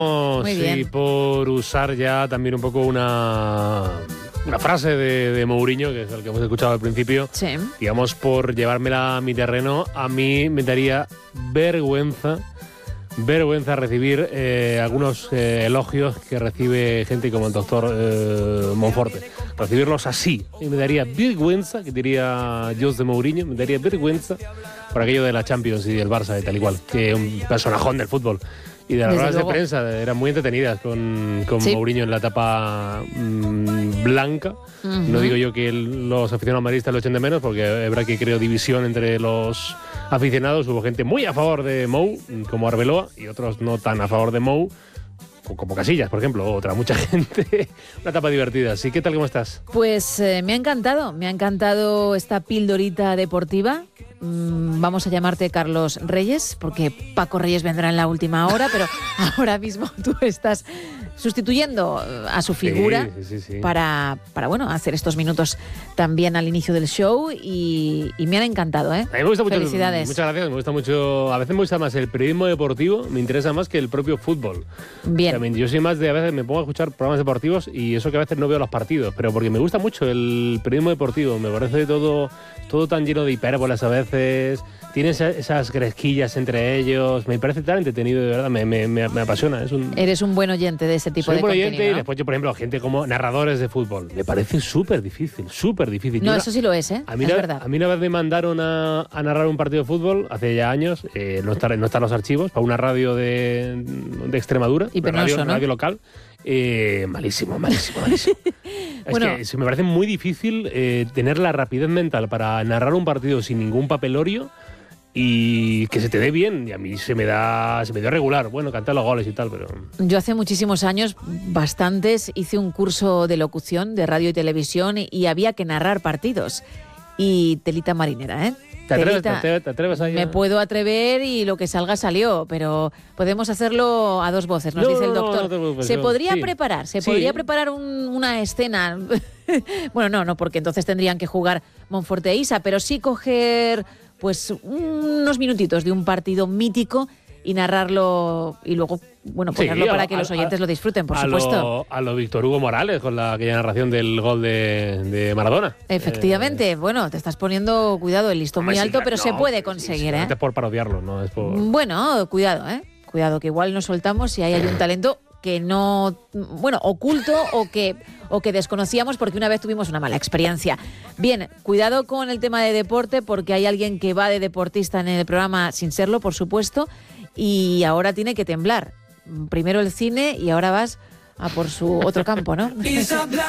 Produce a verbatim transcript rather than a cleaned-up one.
Muy bien. Y por usar ya también un poco una, una frase de, de Mourinho, que es el que hemos escuchado al principio, Sí. digamos, por llevármela a mi terreno, a mí me daría vergüenza, vergüenza recibir eh, algunos eh, elogios que recibe gente como el doctor eh, Monforte. Recibirlos así, y me daría vergüenza, que diría José Mourinho, me daría vergüenza por aquello de la Champions y del Barça y tal y cual, que un personajón del fútbol. Y de las Desde ruedas luego. de prensa eran muy entretenidas con, con Sí. Mourinho en la etapa mmm, blanca. Uh-huh. No digo yo que el, los aficionados madridistas lo echen de menos, porque es verdad que creo división entre los aficionados. Hubo gente muy a favor de Mou, como Arbeloa, y otros no tan a favor de Mou, como Casillas, por ejemplo, otra mucha gente. Una etapa divertida. ¿Sí? ¿Qué tal? ¿Cómo estás? Pues eh, me ha encantado, me ha encantado esta pildorita deportiva. Mm, vamos a llamarte Carlos Reyes, porque Paco Reyes vendrá en la última hora, pero ahora mismo tú estás sustituyendo a su figura Sí, sí, sí, sí. para, para bueno, hacer estos minutos también al inicio del show y, y me han encantado, ¿eh? A mí me gusta mucho. Felicidades. Muchas gracias. Me gusta mucho. A veces me gusta más el periodismo deportivo, me interesa más que el propio fútbol. Bien. También, yo soy más de, a veces me pongo a escuchar programas deportivos y eso que a veces no veo los partidos, pero porque me gusta mucho el periodismo deportivo, me parece todo, todo tan lleno de hipérbolas a veces, tiene esa- esas gresquillas entre ellos, me parece tan entretenido, de verdad, me, me, me, me apasiona. Es un, Eres un buen oyente de ese tipo soy de un buen contenido, oyente y ¿no? después yo, por ejemplo, gente como narradores de fútbol, me parece súper difícil, súper difícil. No, Yo eso sí lo es, ¿eh? a mí, es una, verdad. a mí una vez me mandaron a, a narrar un partido de fútbol, hace ya años, eh, no, están, no están los archivos, para una radio de, de Extremadura, Y una penoso, radio, ¿no? radio local. Eh, malísimo, malísimo, malísimo. Bueno. Es que se me parece muy difícil eh, tener la rapidez mental para narrar un partido sin ningún papelorio y que se te dé bien. Y a mí se me da se me dio regular. Bueno, cantar los goles y tal, pero... Yo hace muchísimos años, bastantes, hice un curso de locución de radio y televisión y, y había que narrar partidos. Y telita marinera, ¿eh? ¿Te atreves, te Telita- atreves, te atreves ahí a- Me puedo atrever y lo que salga salió, pero podemos hacerlo a dos voces, nos No, dice el no, no, doctor. no te preocupes, se yo- podría sí. preparar, se Sí. podría preparar un- una escena. Bueno, no, no, porque entonces tendrían que jugar Monforte e Isa, pero sí coger pues unos minutitos de un partido mítico y narrarlo y luego, bueno, Sí, ponerlo a- para que a- los oyentes a- lo disfruten, por a supuesto. Lo, a lo Víctor Hugo Morales, con la aquella narración del gol de, de Maradona. Efectivamente, bueno, te estás poniendo, cuidado, el listón muy Hombre, alto, sí, pero no, se puede sí, conseguir, simplemente ¿eh? es por parodiarlo, no es por... Bueno, cuidado, ¿eh? Cuidado, que igual nos soltamos si hay, hay un talento que no, bueno, oculto o que, o que desconocíamos porque una vez tuvimos una mala experiencia. Bien, cuidado con el tema de deporte porque hay alguien que va de deportista en el programa sin serlo, por supuesto, y ahora tiene que temblar. Primero el cine y ahora vas a por su otro campo, ¿no?